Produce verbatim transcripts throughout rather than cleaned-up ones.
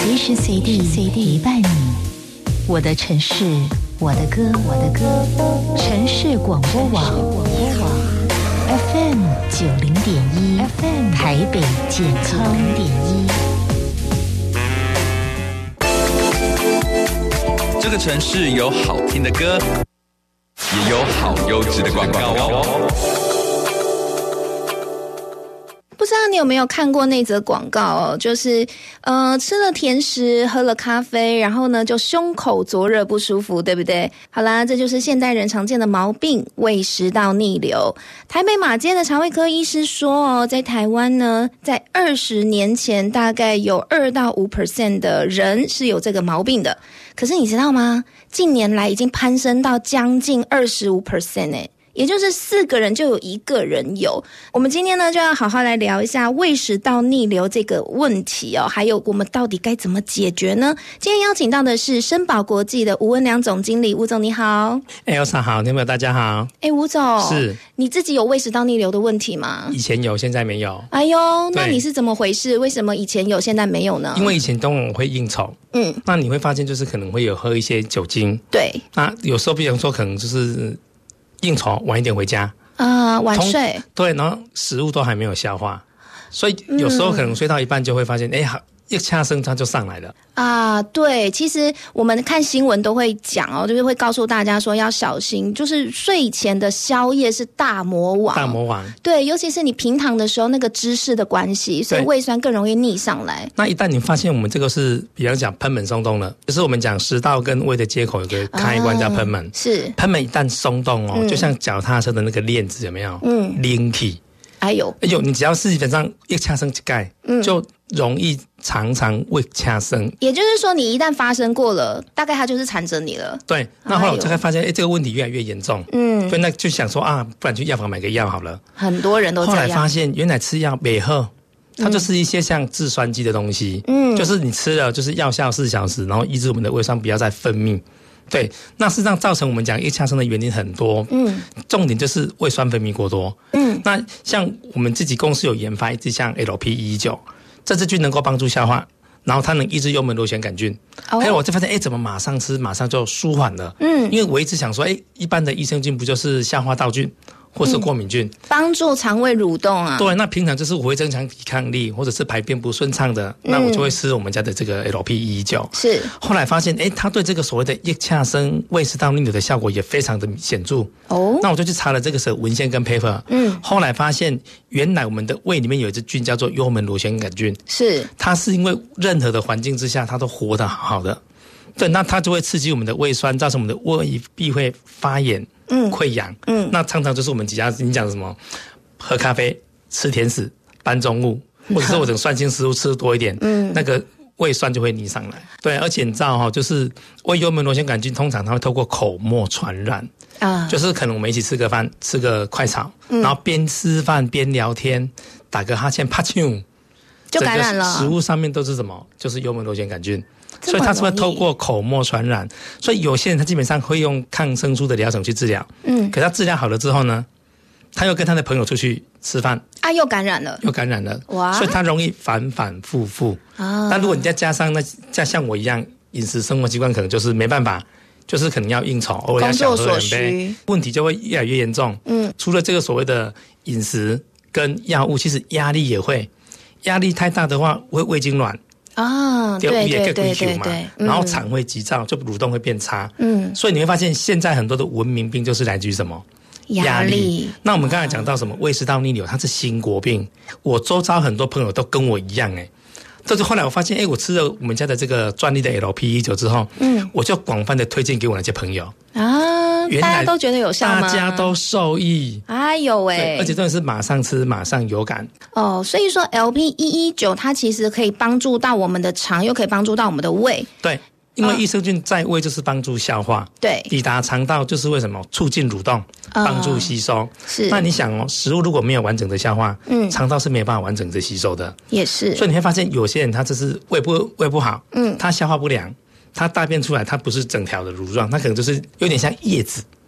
随时随地随地陪伴你。我的城市，我的歌，我的歌。城市广播网 F M 九零点一 F M 台北健康点一。 这个城市有好听的歌，也有好优质的广告哦。 不知道你有没有看过那则广告哦？就是呃吃了甜食，喝了咖啡，然后呢就胸口灼热不舒服，对不对？好啦，这就是现代人常见的毛病——胃食道逆流。台北马街的肠胃科医师说哦，在台湾呢，在二十年前大概有二到五 percent 的人是有这个毛病的。可是你知道吗？近年来已经攀升到将近二十五 percent 哎。也就是四个人就有一个人有。我们今天呢就要好好来聊一下胃食道逆流这个问题哦，还有我们到底该怎么解决呢？今天邀请到的是申宝国际的吴文良总经理，吴总你好。 哎 ，Elsa 好，你们大家好。 哎，吴总， 是你自己有胃食道逆流的问题吗？ 以前有，现在没有。 哎呦，那你是怎么回事？为什么以前有，现在没有呢？ 因为以前都会应酬，嗯，那你会发现就是可能会有喝一些酒精， 对， 那有时候比如说可能就是应酬晚一点回家啊、呃，晚睡， 对，然后食物都还没有消化，所以有时候可能睡到一半就会发现，哎、嗯，一掐声它就上来了。 啊，对，其实我们看新闻都会讲哦，就是会告诉大家说要小心，就是睡前的宵夜是大魔王， 大魔王， 对，尤其是你平躺的时候，那个姿势的关系，所以胃酸更容易逆上来。 那一旦你发现我们这个是，比方讲贲门松动了，就是我们讲食道跟胃的接口有个开关叫贲门，啊、 是贲门一旦松动哦、嗯，就像脚踏车的那个链子有没有？嗯，拎起。 哎呦， 哎呦，你只要是基本上一掐声一盖，嗯，就容易常常胃掐声。 也就是说，你一旦发生过了，大概它就是缠着你了。 对，那后来我就会发现，哎，这个问题越来越严重。嗯，所以那就想说啊，不然去药房买个药好了。 很多人都这样。 后来发现，原来吃药没喝，它就是一些像制酸剂的东西。嗯，就是你吃了，就是药效四小时，然后抑制我们的胃酸不要再分泌。对，那事实上造成我们讲一掐声的原因很多，嗯，重点就是胃酸分泌过多，嗯，那像我们自己公司有研发一支像 L P 一一九，这支菌能够帮助消化，然后它能抑制幽门螺旋杆菌，哦，还有我就发现，哎，怎么马上吃马上就舒缓了，嗯，因为我一直想说，哎，一般的益生菌不就是消化道菌？或是过敏菌， 帮、嗯、助肠胃蠕动啊。 对，那平常就是我会增强抵抗力，或者是排便不顺畅的，嗯、那我就会吃我们家的这个 L P 一一九。 是， 后来发现，哎，它对这个所谓的腋下生胃食道逆流的效果也非常的显著。哦，那我就去查了这个是文献跟 paper。嗯，后来发现，原来我们的胃里面有一只菌叫做幽门螺旋杆菌。 是， 它是因为任何的环境之下，它都活得好好的。对，那它就会刺激我们的胃酸，造成我们的胃壁会发炎。嗯，溃疡，嗯，那常常就是我们几家，你讲什么，喝咖啡、吃甜食、搬重物，或者是我等酸性食物吃多一点，嗯，那个胃酸就会逆上来。对，而且你知道哈，就是胃幽门螺旋杆菌通常它会透过口沫传染啊，就是可能我们一起吃个饭，吃个快炒，嗯、然后边吃饭边聊天，打个哈欠，啪啾， 就感染了。 食物上面都是什么？就是幽门螺旋杆菌。所以它是会透过口沫传染，所以有些人他基本上会用抗生素的疗程去治疗，嗯，可是他治疗好了之后呢，他又跟他的朋友出去吃饭， 啊，又感染了， 又感染了，哇！所以他容易反反复复啊。但如果你再加上那像我一样饮食生活习惯，可能就是没办法，就是可能要应酬，偶尔要小喝两杯，问题就会越来越严重。嗯，除了这个所谓的饮食跟药物，其实压力也会，压力太大的话会胃痉挛。 啊，对对对对对， 然后肠会急躁，就蠕动会变差。嗯，所以你会发现现在很多的文明病就是来自于什么？ 压力。 那我们刚才讲到什么？胃食道逆流，它是新国病。我周遭很多朋友都跟我一样、欸，哎，就是后来我发现，哎、欸，我吃了我们家的这个专利的 L P 一九之后，嗯，我就广泛的推荐给我那些朋友啊。 原来大家都觉得有效吗？ 大家都受益。 哎呦喂、欸！ 而且真的是马上吃马上有感哦。所以说 L P 一一九它其实可以帮助到我们的肠，又可以帮助到我们的胃。 对，因为益生菌在胃就是帮助消化， 对， 抵达肠道就是为什么促进蠕动，帮助吸收。呃、是。那你想哦，食物如果没有完整的消化，嗯，肠道是没有办法完整的吸收的。 也是。 所以你会发现有些人他就是胃不胃不好，嗯，他消化不良，他大便出来他不是整条的乳状，他可能就是有点像叶子。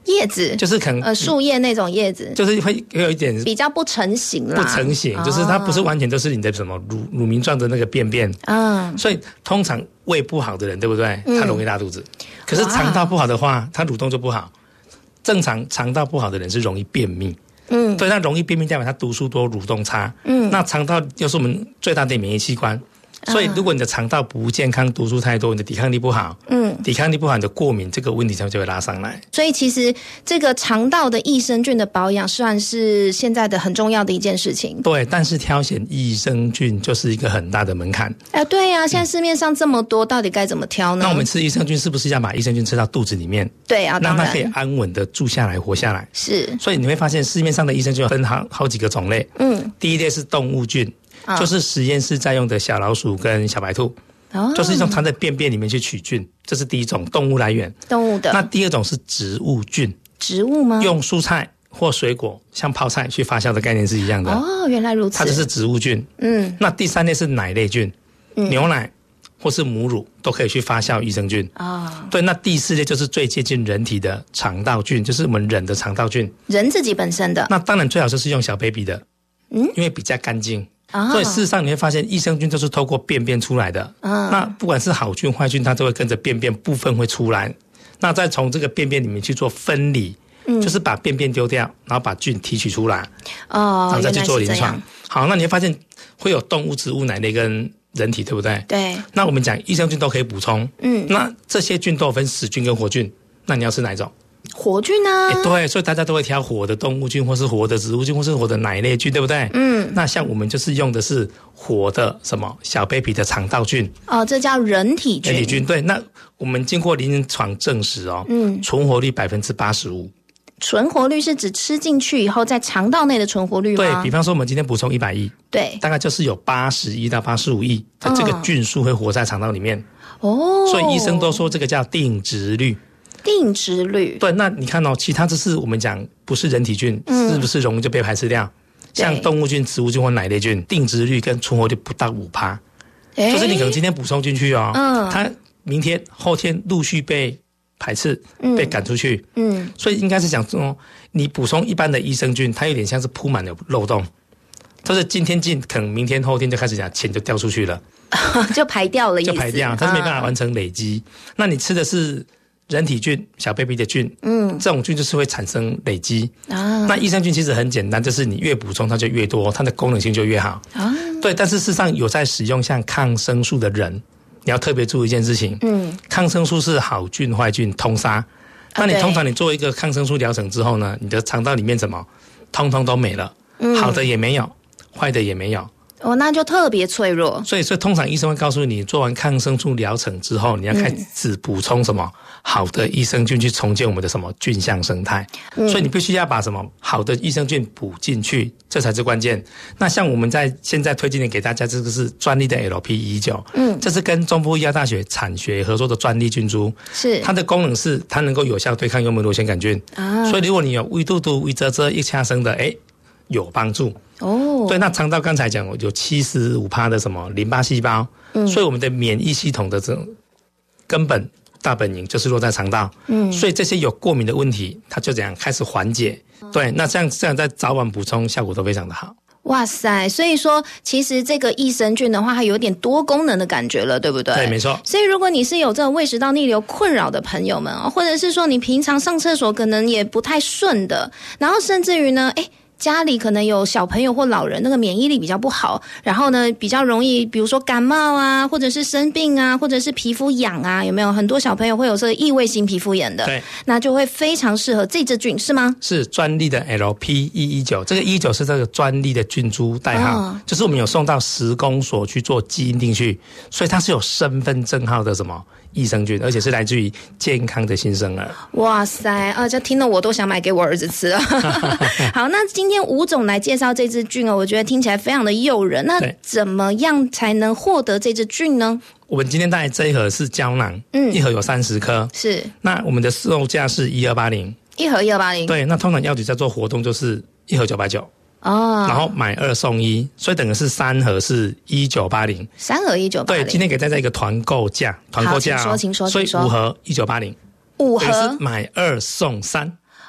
叶子就是可能呃树叶那种叶子， 就是会有一点比较不成形啦， 不成形，就是它不是完全都是你的什么乳乳名状的那个便便， 嗯， 所以通常胃不好的人，对不对？他容易拉肚子。可是肠道不好的话，他蠕动就不好。正常肠道不好的人是容易便秘，嗯，对，那容易便秘代表他毒素多、蠕动差，嗯，那肠道又是我们最大的免疫器官。所以，如果你的肠道不健康，毒素太多，你的抵抗力不好，嗯，抵抗力不好，你的过敏这个问题就会拉上来。 所以，其实这个肠道的益生菌的保养，算是现在的很重要的一件事情。 对，但是挑选益生菌就是一个很大的门槛。 哎、呃，对呀、啊，现在市面上这么多，到底该怎么挑呢？ 那我们吃益生菌是不是要把益生菌吃到肚子里面？ 对啊， 让它可以安稳的住下来、活下来。 是， 所以你会发现市面上的益生菌分好好几个种类。嗯，第一类是动物菌。哦、就是实验室在用的小老鼠跟小白兔，哦、就是从它的便便里面去取菌，这是第一种动物来源。 动物的。 那第二种是植物菌。 植物吗？ 用蔬菜或水果，像泡菜去发酵的概念是一样的。 哦，原来如此。 它就是植物菌。嗯。那第三类是奶类菌，嗯、牛奶或是母乳都可以去发酵益生菌。啊、哦。对，那第四类就是最接近人体的肠道菌，就是我们人的肠道菌。 人自己本身的。 那当然最好就是用小 baby 的，嗯，因为比较干净。哦、所以事实上你会发现益生菌都是透过便便出来的，嗯、那不管是好菌坏菌，它都会跟着便便部分会出来，那再从这个便便里面去做分离，嗯、就是把便便丢掉，然后把菌提取出来，哦，然后再去做临床。好，那你会发现会有动物、植物、奶类跟人体，对不对？ 对。 那我们讲益生菌都可以补充，嗯，那这些菌都有分死菌跟活菌，那你要吃哪一种？ 活菌呢、啊？ 对，所以大家都会挑活的动物菌，或是活的植物菌，或是活的奶类菌，对不对？嗯。那像我们就是用的是活的什么小 baby 的肠道菌。 哦，这叫人体菌。 人体菌，对。那我们经过临床证实哦，嗯，存活率百分之八十五。 存活率是指吃进去以后在肠道内的存活率吗？ 对，比方说我们今天补充一百亿， 对， 大概就是有八十亿到八十五亿的这个菌数会活在肠道里面。哦。所以医生都说这个叫定植率。 定植率。 对，那你看哦，其他就是我们讲不是人体菌，嗯、是不是容易就被排斥掉？像动物菌、植物菌或奶类菌，定植率跟存活率不到五趴，就是你可能今天补充进去哦，嗯，它明天、后天陆续被排斥、嗯、被赶出去，嗯，所以应该是讲说，你补充一般的益生菌，它有点像是铺满了漏洞，就是今天进，可能明天、后天就开始讲钱就掉出去了， 就排掉了意思， 就排掉，它是没办法完成累积。嗯、那你吃的是人体菌、小 baby 的菌，嗯，这种菌就是会产生累积啊。那益生菌其实很简单，就是你越补充它就越多，它的功能性就越好啊。对，但是事实上有在使用像抗生素的人，你要特别注意一件事情，嗯，抗生素是好菌坏菌通杀。那你通常你做一个抗生素疗程之后呢，你的肠道里面什么，通通都没了，嗯、好的也没有，坏的也没有。 哦，那就特别脆弱。 所以，所以通常医生会告诉你，做完抗生素疗程之后，你要开始补充什么、嗯、好的益生菌去重建我们的什么菌相生态。嗯、所以你必须要把什么好的益生菌补进去，这才是关键。那像我们在现在推荐的给大家，这个是专利的 L P 一九，嗯，这是跟中部医药大学产学合作的专利菌株，是它的功能是它能够有效对抗幽门螺旋杆菌啊。所以如果你有胃肚肚、胃蛰蛰、一掐生的，哎，有帮助。哦，对，那肠道刚才讲有七十五趴的什么淋巴细胞，嗯，所以我们的免疫系统的这种根本大本营就是落在肠道，嗯，所以这些有过敏的问题，它就这样开始缓解。对，那这样这样在早晚补充效果都非常的好。 哇塞，所以说其实这个益生菌的话，它有点多功能的感觉了，对不对？ 对，没错。 所以如果你是有这种胃食道逆流困扰的朋友们，或者是说你平常上厕所可能也不太顺的，然后甚至于呢，哎，家里可能有小朋友或老人，那个免疫力比较不好，然后呢比较容易比如说感冒啊，或者是生病啊，或者是皮肤痒啊，有没有很多小朋友会有这个异位性皮肤炎的？ 对， 那就会非常适合这支菌，是吗？ 是专利的 L P 一一九，这个一九是这个专利的菌株代号，哦，就是我们有送到十公所去做基因定序，所以它是有身份证号的什么益生菌，而且是来自于健康的新生儿。 哇塞，啊，这听了我都想买给我儿子吃了。好，那今天吴总来介绍这支菌哦，我觉得听起来非常的诱人。那怎么样才能获得这支菌呢？ 我们今天带这一盒是胶囊，嗯，一盒有三十颗， 是。那我们的售价是一二八零， 一盒一二八零。 对，那通常药局在做活动就是一盒九百九。哦，然后买二送一，所以等于是三盒是一九八零， 三盒一九八零。 对，今天给大家一个团购价，团购价，哦， 请说，请说， 所以五盒一九八零， 五盒是买二送三。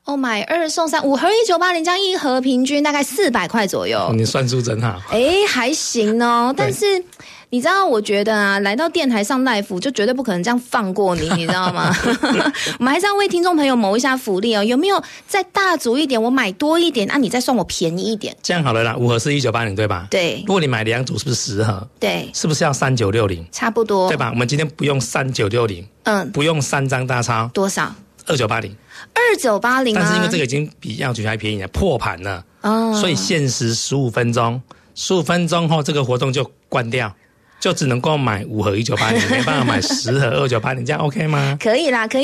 哦，买二送三，五盒一九八零，这样一盒平均大概四百块左右。 哦，你算数真好。 哎，还行哦，但是你知道，我觉得啊，来到电台上 live 就绝对不可能这样放过你，你知道吗？我们还是要为听众朋友谋一下福利哦。有没有再大组一点，我买多一点，啊，你再算我便宜一点？ 这样好了啦，五盒是一九八零对吧？ 对。 如果你买两组，是不是十盒？ 对。 是不是要三九六零？ 差不多， 对吧？我们今天不用三九六零，嗯，不用三张大钞， 多少？ 二九八零。 二九八零， 但是因为这个已经比药局还便宜了，破盘了，哦，所以限时十五分钟，十五分钟后这个活动就关掉，就只能够买五盒一九八零，没办法买十盒二九八零，这样 OK 吗？ 可以啦，可以。